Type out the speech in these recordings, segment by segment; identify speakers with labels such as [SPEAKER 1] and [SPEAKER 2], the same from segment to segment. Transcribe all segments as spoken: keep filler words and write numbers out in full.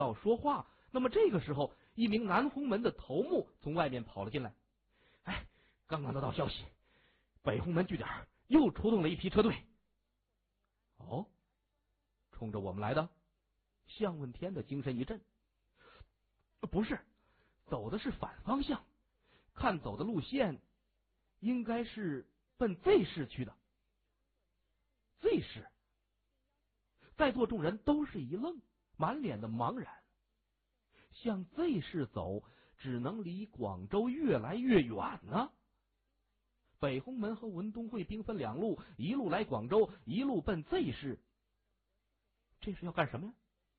[SPEAKER 1] 要说话。那么这个时候，一名南红门的头目从外面跑了进来。哎，刚刚得到消息，北红门据点又出动了一批车队。哦，冲着我们来的？向问天的精神一振。不是，走的是反方向，看走的路线，应该是奔 Z 市去的。Z 市？在座众人都是一愣，满脸的茫然。向 Z 市走，只能离广州越来越远呢。北红门和文东会兵分两路，一路来广州，一路奔 Z 市。这是要干什么呀？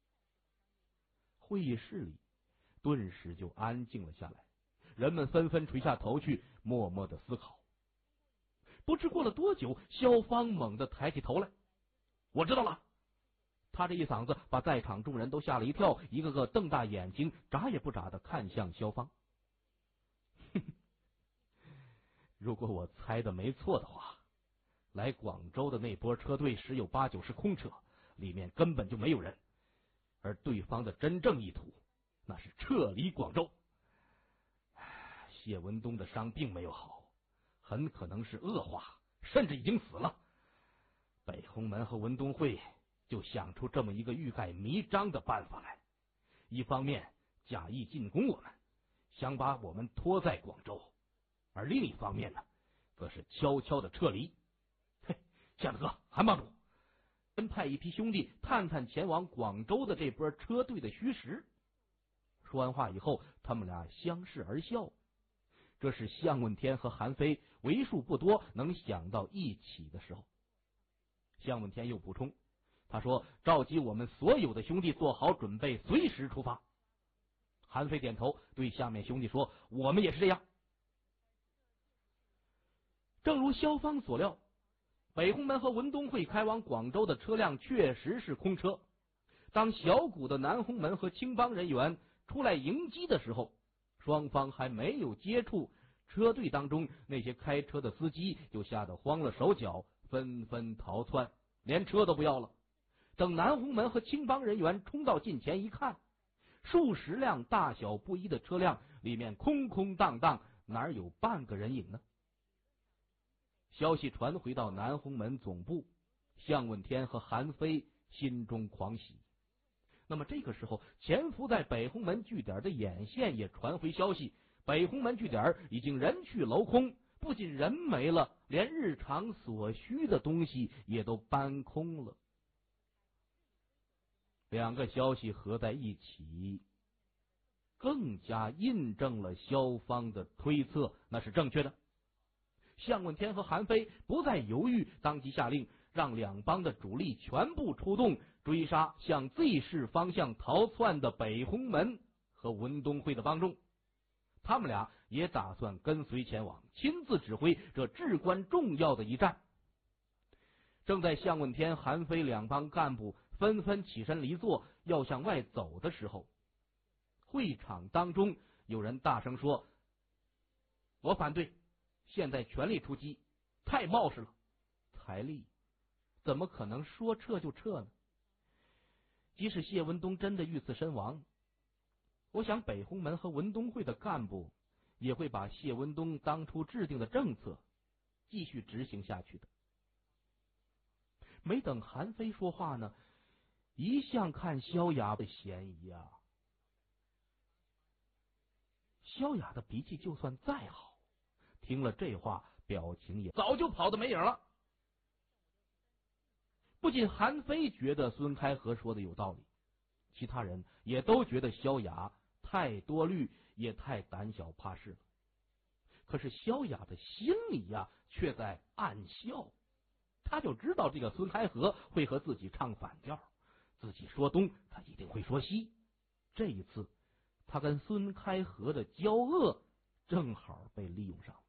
[SPEAKER 1] 会议室里顿时就安静了下来，人们纷纷垂下头去，默默的思考。不知过了多久，萧芳猛地抬起头来：“我知道了！”他这一嗓子把在场众人都吓了一跳，一个个瞪大眼睛，眨也不眨的看向萧芳。如果我猜的没错的话，来广州的那波车队十有八九是空车，里面根本就没有人，而对方的真正意图那是撤离广州。谢文东的伤并没有好，很可能是恶化，甚至已经死了。北红门和文东会就想出这么一个欲盖弥彰的办法来，一方面假意进攻我们，想把我们拖在广州，而另一方面呢，则是悄悄的撤离。嘿，夏大哥，韩帮主，分派一批兄弟探探前往广州的这波车队的虚实。说完话以后，他们俩相视而笑。这是向问天和韩非为数不多能想到一起的时候。向问天又补充，他说：“召集我们所有的兄弟做好准备，随时出发。”韩非点头，对下面兄弟说：“我们也是这样。”正如萧芳所料，北红门和文东会开往广州的车辆确实是空车。当小股的南红门和青帮人员出来迎击的时候，双方还没有接触，车队当中那些开车的司机就吓得慌了手脚，纷纷逃窜，连车都不要了。等南红门和青帮人员冲到近前一看，数十辆大小不一的车辆里面空空荡荡，哪有半个人影呢？消息传回到南红门总部，向问天和韩非心中狂喜。那么这个时候，潜伏在北红门据点的眼线也传回消息，北红门据点已经人去楼空，不仅人没了，连日常所需的东西也都搬空了。两个消息合在一起，更加印证了萧芳的推测，那是正确的。向问天和韩非不再犹豫，当即下令让两帮的主力全部出动，追杀向 Z 市方向逃窜的北红门和文东会的帮众。他们俩也打算跟随前往，亲自指挥这至关重要的一战。正在向问天、韩非两帮干部纷纷起身离座要向外走的时候，会场当中有人大声说：“我反对，现在全力出击，太冒失了。财力怎么可能说撤就撤呢？即使谢文东真的遇刺身亡，我想北红门和文东会的干部也会把谢文东当初制定的政策继续执行下去的。”没等韩非说话呢，一向看萧雅的嫌疑啊。萧雅的脾气就算再好，听了这话，表情也早就跑得没影了。不仅韩非觉得孙开河说的有道理，其他人也都觉得萧雅太多虑，也太胆小怕事了。可是萧雅的心里呀，却在暗笑。他就知道这个孙开河会和自己唱反调，自己说东，他一定会说西。这一次，他跟孙开河的交恶正好被利用上。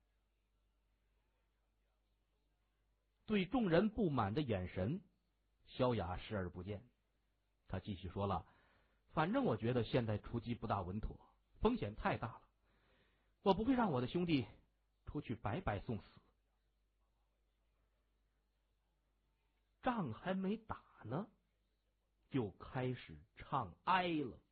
[SPEAKER 1] 对众人不满的眼神，萧雅视而不见。他继续说了：“反正我觉得现在出击不大稳妥，风险太大了，我不会让我的兄弟出去白白送死。”仗还没打呢，就开始唱哀了。